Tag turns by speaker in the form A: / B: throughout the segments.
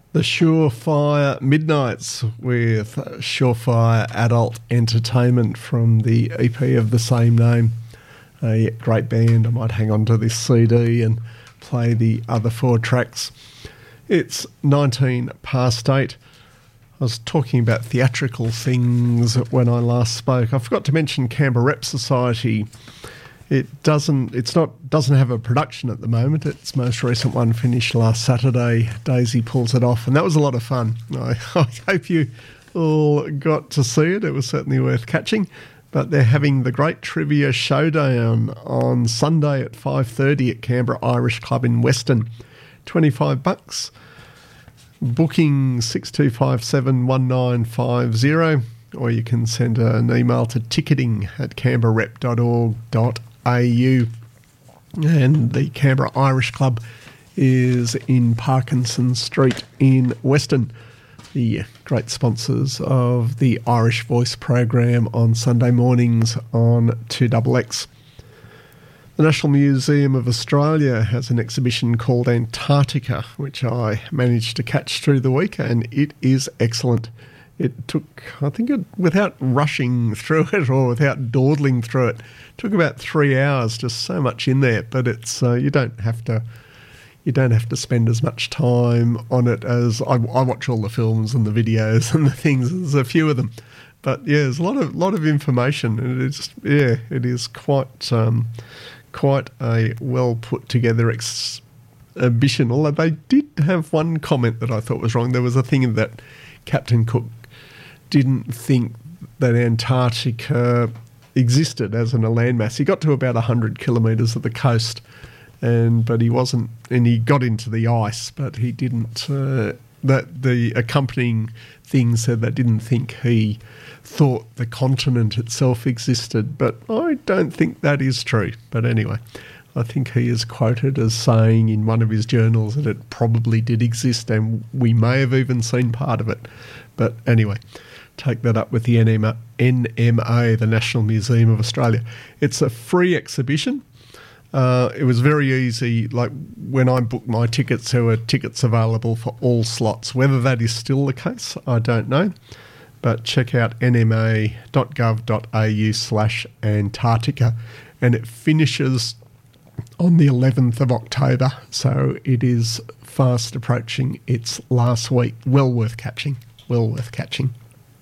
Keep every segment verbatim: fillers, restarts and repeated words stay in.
A: The Surefire Midnights with Surefire Adult Entertainment from the E P of the same name. A great band. I might hang on to this C D and play the other four tracks. It's nineteen past eight. I was talking about theatrical things when I last spoke. I forgot to mention Canberra Rep Society. It doesn't. It's not. Doesn't have a production at the moment. Its most recent one finished last Saturday. Daisy pulls it off, and that was a lot of fun. I, I hope you all got to see it. It was certainly worth catching. But they're having the Great Trivia Showdown on Sunday at five thirty at Canberra Irish Club in Weston. Twenty-five bucks. Booking six two five seven one nine five zero, or you can send an email to ticketing at canberra rep dot org dot a u. And the Canberra Irish Club is in Parkinson Street in Weston. The great sponsors of the Irish Voice program on Sunday mornings on two X X. The National Museum of Australia has an exhibition called Antarctica, which I managed to catch through the week, and it is excellent. It took, I think, it, without rushing through it or without dawdling through it, took about three hours. Just so much in there, but it's uh, you don't have to, you don't have to spend as much time on it as I, I watch all the films and the videos and the things. There's a few of them, but yeah, there's a lot of lot of information, and it's yeah, it is quite um, quite a well put together exhibition. Although they did have one comment that I thought was wrong. There was a thing that Captain Cook didn't think that Antarctica existed as in a landmass. He got to about one hundred kilometres of the coast, and but he wasn't, and he got into the ice, but he didn't, uh, that the accompanying thing said they didn't think he thought the continent itself existed, but I don't think that is true. But anyway, I think he is quoted as saying in one of his journals that it probably did exist, and we may have even seen part of it. But anyway, take that up with the N M A, the National Museum of Australia. It's a free exhibition. Uh, it was very easy. Like when I booked my tickets, there were tickets available for all slots. Whether that is still the case, I don't know. But check out n m a dot gov dot a u slash Antarctica. And it finishes on the eleventh of October, so it is fast approaching its last week. Well worth catching. Well worth catching.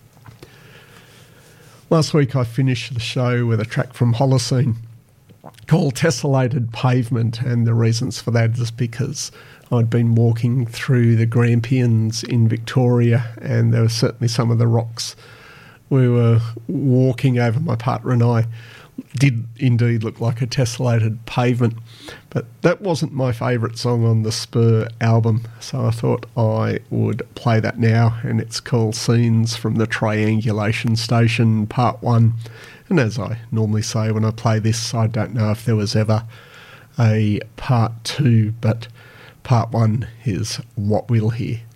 A: Last week I finished the show with a track from Holocene called Tessellated Pavement, and the reasons for that is because I'd been walking through the Grampians in Victoria, and there were certainly some of the rocks we were walking over, my partner and I, did indeed look like a tessellated pavement. But that wasn't my favourite song on the Spur album, so I thought I would play that now, and it's called Scenes from the Triangulation Station Part one. And as I normally say when I play this, I don't know if there was ever a Part two, but Part one is what we'll hear.